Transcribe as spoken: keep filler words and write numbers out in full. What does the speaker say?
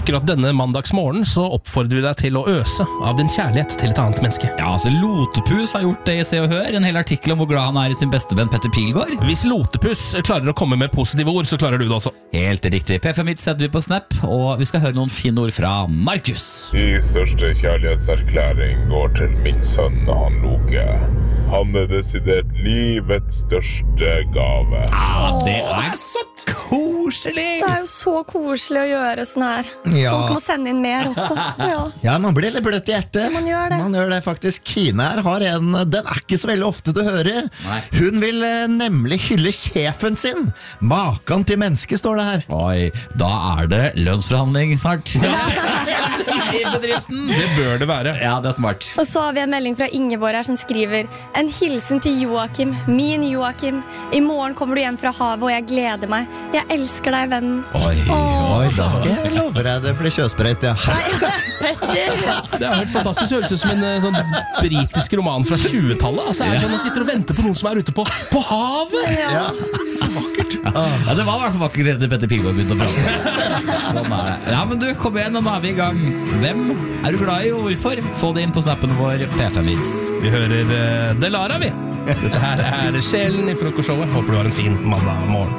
akkurat denne mandagsmorgen så oppfordrer vi deg til å øse av din kjærlighet til et annet menneske. Ja, altså Lotepus har gjort det i Se og Hør, en hel artikkel om hvor glad han er i sin bestevenn Petter Pilgaard. Hvis Lotepus klarer å komme med positive ord, så klarer du det også. Helt riktig. P fem hit setter vi på Snap, og vi skal høre noen fine ord fra Markus. Min største kjærlighetserklæring går til min sønn, han Loke. Han er desidert livets største gave. Ah, det er så koselig! Det er jo så koselig å gjøre sånn her. Ja. Folk må sende inn mer også. Ja, Ja, man blir litt bløtt i hjertet. man gjør det. Man gjør det faktisk. Kine her har en, den er ikke så veldig ofte du hører. Nei. Hun vil eh, nemlig hylle sjefen sin. Makan til menneske, står det her. Oi, da er det lønnsforhandling snart. I bedriften. Det bør det være. Ja, det er smart. Og så har vi en melding fra Ingeborg her som skriver: en hilsen til Joakim, min Joakim. I morgen kommer du hjem fra havet, og jeg gleder meg. Jeg elsker deg, vennen. Oi, Oi, da skal jeg love deg det blir kjøsprøyt, ja. Petter. Det er helt fantastisk. Det høres ut som en eh, sånn britisk roman fra tjuetallet. Altså, er det sånn man sitter og venter på noen som er ute på, på havet. Ja. Så vakkert. Ja, det var i hvert fall vakkert etter Petter Pilgaard begynte å prate. Sånn er det. Ja, men du, kom igjen, nå er vi i gang. Hvem er du glad i, og hvorfor? Få det inn på snappen vår, P fem hits. Vi hører uh, Delara, vi. Dette her er sjelen i frokostshowet. Håper du har en fin mandag morgen.